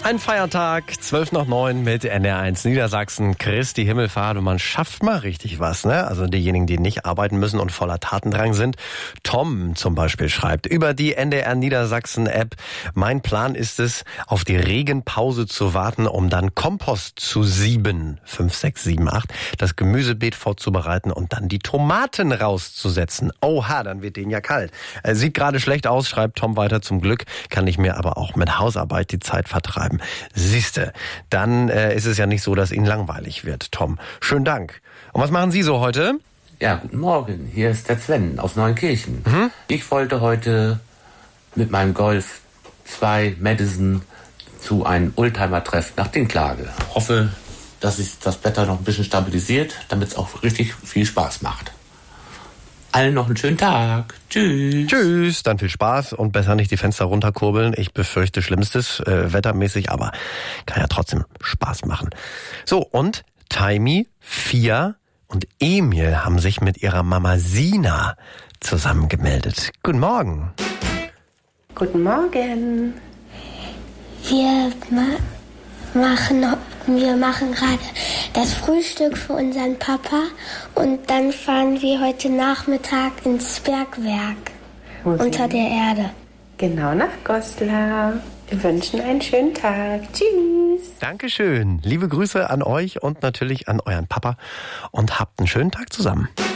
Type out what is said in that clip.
Ein Feiertag, 8:12 mit NDR1 Niedersachsen, Christi Himmelfahrt, und man schafft mal richtig was, ne? Also diejenigen, die nicht arbeiten müssen und voller Tatendrang sind. Tom zum Beispiel schreibt über die NDR Niedersachsen App: Mein Plan ist es, auf die Regenpause zu warten, um dann Kompost zu sieben, 5, 6, 7, 8, das Gemüsebeet vorzubereiten und dann die Tomaten rauszusetzen. Oha, dann wird denen ja kalt. Sieht gerade schlecht aus, schreibt Tom weiter. Zum Glück kann ich mir aber auch mit Hausarbeit die Zeit vertreiben. Siehste, dann ist es ja nicht so, dass Ihnen langweilig wird, Tom. Schönen Dank. Und was machen Sie so heute? Ja, guten Morgen. Hier ist der Sven aus Neunkirchen. Ich wollte heute mit meinem Golf 2 Madison zu einem Oldtimer-Treff nach Dinklage. Hoffe, dass sich das Wetter noch ein bisschen stabilisiert, damit es auch richtig viel Spaß macht. Allen noch einen schönen Tag. Tschüss. Tschüss, dann viel Spaß und besser nicht die Fenster runterkurbeln. Ich befürchte Schlimmstes, wettermäßig, aber kann ja trotzdem Spaß machen. So, und Taimi, Fia und Emil haben sich mit ihrer Mama Sina zusammengemeldet. Guten Morgen. Guten Morgen. Wir machen gerade das Frühstück für unseren Papa und dann fahren wir heute Nachmittag ins Bergwerk unter der Erde. Genau, nach Goslar. Wir wünschen einen schönen Tag. Tschüss. Dankeschön. Liebe Grüße an euch und natürlich an euren Papa und habt einen schönen Tag zusammen.